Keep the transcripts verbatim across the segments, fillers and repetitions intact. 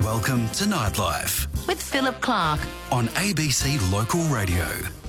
Welcome to Nightlife with Philip Clark on A B C Local Radio.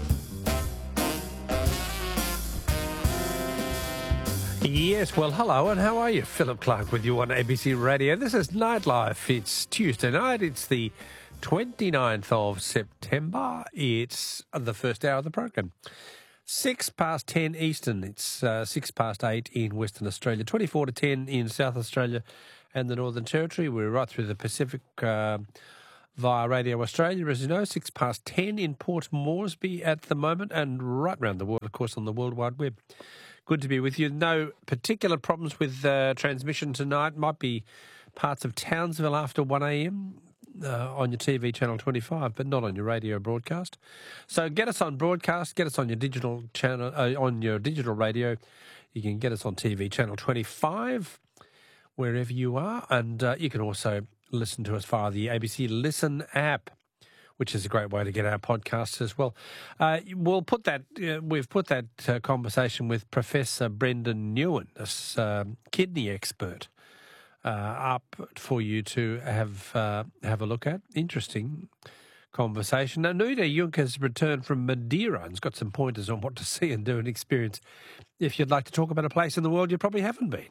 Yes, well, hello, and how are you? Philip Clark with you on A B C Radio. This is Nightlife. It's Tuesday night. It's the twenty-ninth of September. It's the first hour of the program. Six past ten Eastern. It's uh, six past eight in Western Australia. Twenty-four to ten in South Australia and the Northern Territory. We're right through the Pacific uh, via Radio Australia, as you know. Six past ten in Port Moresby at the moment, and right around the world, of course, on the World Wide Web. Good to be with you. No particular problems with uh, transmission tonight. Might be parts of Townsville after one a.m. Uh, on your T V channel twenty-five, but not on your radio broadcast. So get us on broadcast, get us on your digital channel, uh, on your digital radio. You can get us on T V channel twenty-five, wherever you are, and uh, you can also listen to us via the A B C Listen app, which is a great way to get our podcasts as well. Uh, we'll put that. Uh, we've put that uh, conversation with Professor Brendan Newen, a uh, kidney expert, uh, up for you to have uh, have a look at. Interesting conversation. Now, Nuda Junker's returned from Madeira and's got some pointers on what to see and do and experience if you'd like to talk about a place in the world you probably haven't been.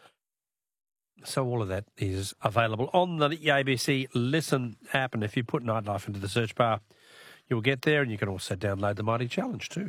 So all of that is available on the A B C Listen app, and if you put Nightlife into the search bar, you'll get there, and you can also download the Mighty Challenge too.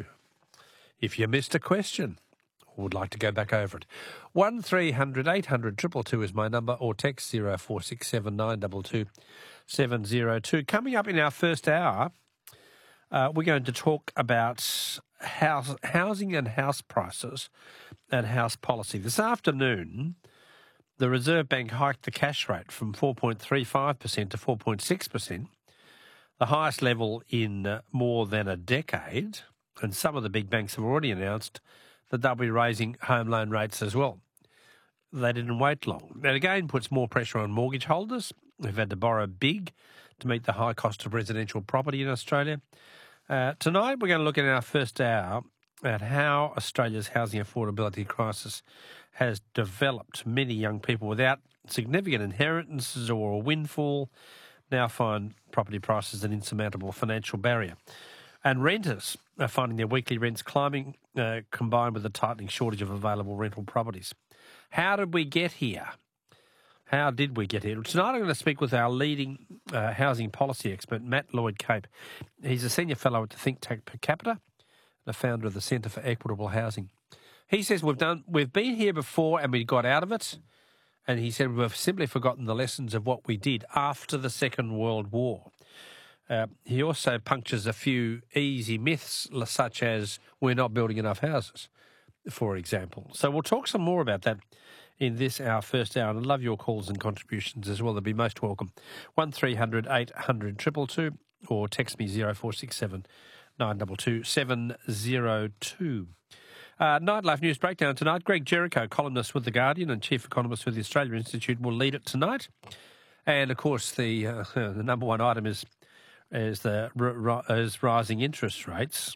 If you missed a question or would like to go back over it, one three hundred eight hundred two two two is my number, or text zero four six seven nine two two seven zero two. Coming up in our first hour, uh, we're going to talk about house, housing and house prices and house policy. This afternoon, the Reserve Bank hiked the cash rate from four point three five percent to four point six percent, the highest level in uh, more than a decade, and some of the big banks have already announced that they'll be raising home loan rates as well. They didn't wait long. That again puts more pressure on mortgage holders who've had to borrow big to meet the high cost of residential property in Australia. Uh, tonight we're going to look at our first hour at how Australia's housing affordability crisis has developed. Many young people without significant inheritances or a windfall now find property prices an insurmountable financial barrier. And renters are finding their weekly rents climbing, uh, combined with the tightening shortage of available rental properties. How did we get here? How did we get here? Tonight I'm going to speak with our leading uh, housing policy expert, Matt Lloyd-Cape. He's a senior fellow at the think tank Per Capita, the founder of the Centre for Equitable Housing. He says we've done, we've been here before and we got out of it, and he said we've simply forgotten the lessons of what we did after the Second World War. Uh, he also punctures a few easy myths, such as we're not building enough houses, for example. So we'll talk some more about that in this, our first hour, and I'd love your calls and contributions as well. They'd be most welcome. one three hundred eight hundred two two two, or text me zero four six seven nine two two seven zero two. Uh, Nightlife News Breakdown tonight. Greg Jericho, columnist with The Guardian and chief economist with the Australia Institute, will lead it tonight. And, of course, the uh, the number one item is is the is rising interest rates.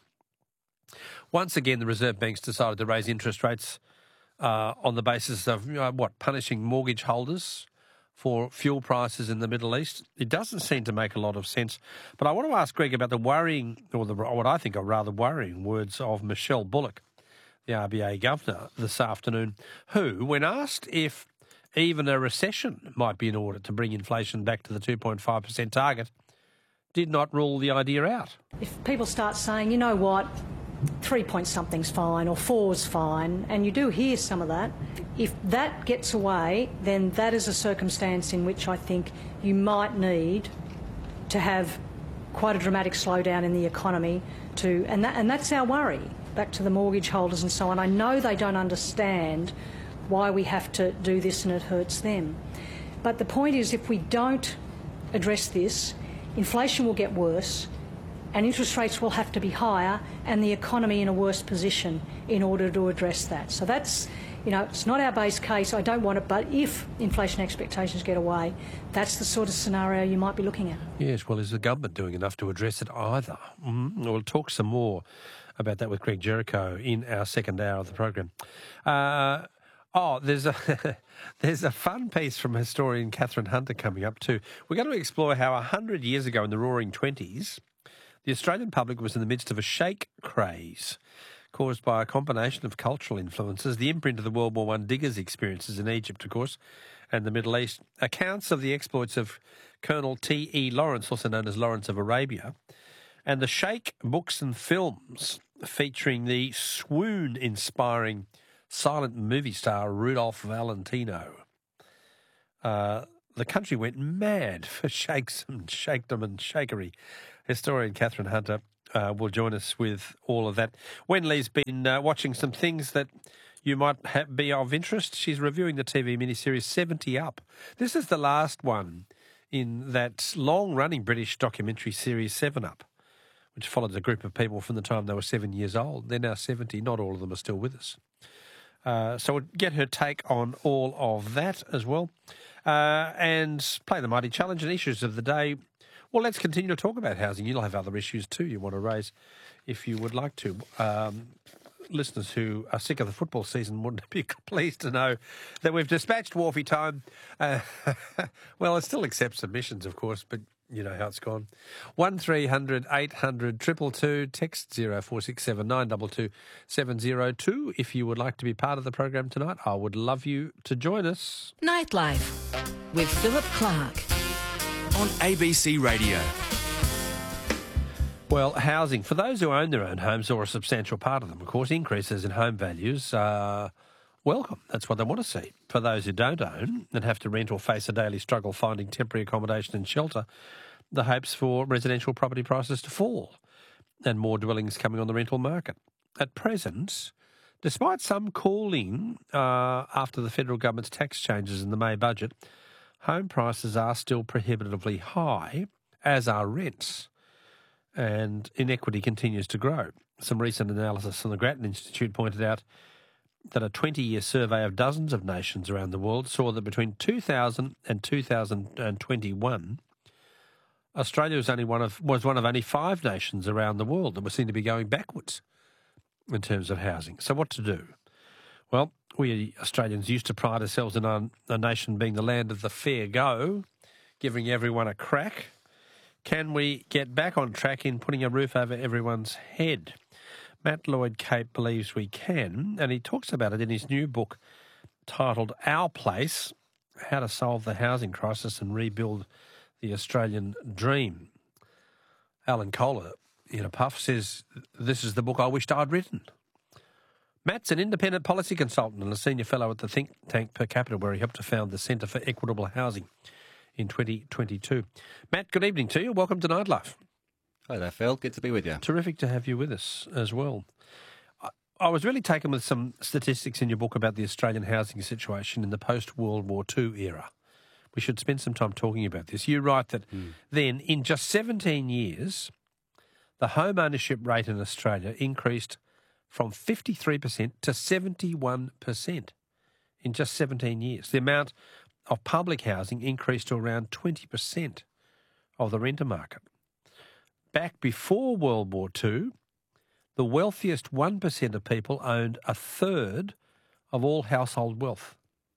Once again, the Reserve Bank's decided to raise interest rates uh, on the basis of, you know, what, punishing mortgage holders for fuel prices in the Middle East. It doesn't seem to make a lot of sense. But I want to ask Greg about the worrying, or the, what I think are rather worrying words of Michelle Bullock, the R B A governor, this afternoon, who, when asked if even a recession might be in order to bring inflation back to the two point five percent target, did not rule the idea out. If people start saying, you know what, three point something's fine or four's fine, and you do hear some of that, if that gets away, then that is a circumstance in which I think you might need to have quite a dramatic slowdown in the economy to, and that, and that's our worry, back to the mortgage holders and so on. I know they don't understand why we have to do this and it hurts them. But the point is, if we don't address this, inflation will get worse and interest rates will have to be higher and the economy in a worse position in order to address that. So that's, you know, it's not our base case. I don't want it, but if inflation expectations get away, that's the sort of scenario you might be looking at. Yes, well, is the government doing enough to address it either? Mm-hmm. We'll talk some more about that with Greg Jericho in our second hour of the program. Uh, Oh, there's a there's a fun piece from historian Catherine Hunter coming up too. We're going to explore how a hundred years ago in the Roaring Twenties, the Australian public was in the midst of a shake craze caused by a combination of cultural influences, the imprint of the World War One diggers' experiences in Egypt, of course, and the Middle East, accounts of the exploits of Colonel T E Lawrence, also known as Lawrence of Arabia, and the Sheikh books and films featuring the swoon-inspiring silent movie star Rudolph Valentino. Uh, the country went mad for shakes and shakedom and shakery. Historian Catherine Hunter uh, will join us with all of that. Wenley's been uh, watching some things that you might ha- be of interest. She's reviewing the T V miniseries seventy Up. This is the last one in that long-running British documentary series seven Up, which followed a group of people from the time they were seven years old. They're now seventy. Not all of them are still with us. Uh, so we'll get her take on all of that as well. Uh, and play the Mighty Challenge and issues of the day. Well, let's continue to talk about housing. You'll have other issues too you want to raise if you would like to. Um, listeners who are sick of the football season wouldn't be pleased to know that we've dispatched Wharfie Time. Uh, well, it still accepts submissions, of course, but you know how it's gone. one three hundred eight hundred two two two, text zero four six seven nine two two seven zero two. If you would like to be part of the program tonight, I would love you to join us. Nightlife with Philip Clark. On A B C Radio. Well, housing. For those who own their own homes, or a substantial part of them, of course, increases in home values are welcome. That's what they want to see. For those who don't own and have to rent or face a daily struggle finding temporary accommodation and shelter, the hopes for residential property prices to fall and more dwellings coming on the rental market. At present, despite some cooling uh, after the federal government's tax changes in the May budget, home prices are still prohibitively high, as are rents, and inequity continues to grow. Some recent analysis from the Grattan Institute pointed out that a twenty-year survey of dozens of nations around the world saw that between two thousand and two thousand twenty-one, Australia was only one of was one of only five nations around the world that were seen to be going backwards in terms of housing. So what to do? Well, we Australians used to pride ourselves in our, a nation being the land of the fair go, giving everyone a crack. Can we get back on track in putting a roof over everyone's head? Matt Lloyd-Cape believes we can, and he talks about it in his new book titled Our Place, How to Solve the Housing Crisis and Rebuild the Australian Dream. Alan Kohler, in a puff, says, this is the book I wished I'd written. Matt's an independent policy consultant and a senior fellow at the think tank Per Capita, where he helped to found the Centre for Equitable Housing in twenty twenty-two. Matt, good evening to you. Welcome to Nightlife. Hi there, Phil. Good to be with you. Terrific to have you with us as well. I, I was really taken with some statistics in your book about the Australian housing situation in the post-World War Two era. We should spend some time talking about this. You write that mm. then, in just seventeen years, the home ownership rate in Australia increased from fifty-three percent to seventy-one percent in just seventeen years. The amount of public housing increased to around twenty percent of the renter market. Back before World War Two, the wealthiest one percent of people owned a third of all household wealth.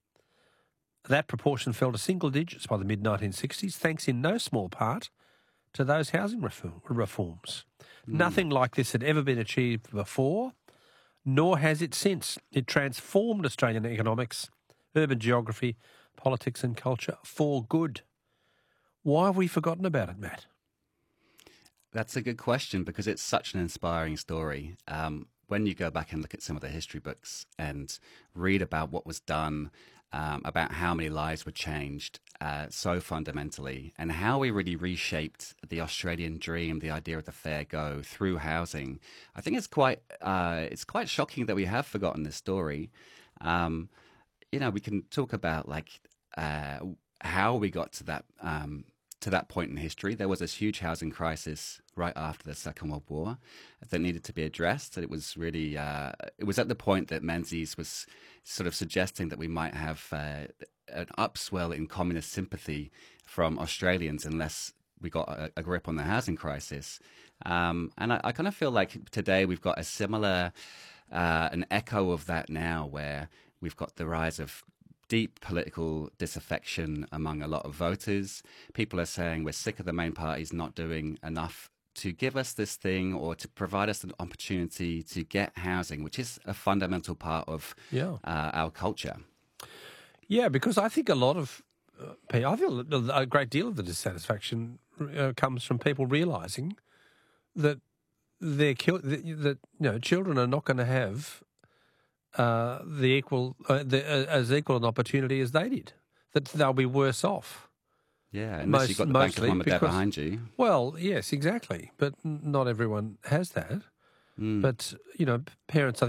That proportion fell to single digits by the mid nineteen sixties, thanks in no small part to those housing reform, reforms. Mm. Nothing like this had ever been achieved before, nor has it since. It transformed Australian economics, urban geography, politics and culture for good. Why have we forgotten about it, Matt? That's a good question because it's such an inspiring story. Um, when you go back and look at some of the history books and read about what was done, um, about how many lives were changed uh, so fundamentally, and how we really reshaped the Australian dream, the idea of the fair go through housing, I think it's quite uh, it's quite shocking that we have forgotten this story. Um, you know, we can talk about like uh, how we got to that. Um, To that point in history. There was this huge housing crisis right after the Second World War that needed to be addressed. And it was really, uh, it was at the point that Menzies was sort of suggesting that we might have uh, an upswell in communist sympathy from Australians unless we got a, a grip on the housing crisis. Um, and I, I kind of feel like today we've got a similar, uh, an echo of that now, where We've got the rise of deep political disaffection among a lot of voters. People are saying we're sick of the main parties not doing enough to give us this thing or to provide us an opportunity to get housing, which is a fundamental part of Yeah. uh, our culture. Yeah, because I think a lot of uh, people, I feel a great deal of the dissatisfaction uh, comes from people realising that their ki- that, that you know children are not going to have uh, the equal uh, the, uh, as equal an opportunity as they did. That they'll be worse off. Yeah, unless Most- you've got the bank of mostly mum and dad because- behind you. Well, yes, exactly, but n- not everyone has that. But you know, parents, I